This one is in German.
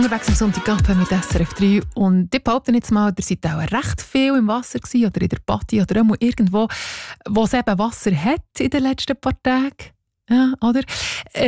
Unterwegs am Sonntagabend mit SRF 3 und ich behaupte jetzt mal, ihr seid auch recht viel im Wasser gewesen oder in der Patti oder irgendwo, wo es eben Wasser hat in den letzten paar Tagen. Ja, oder?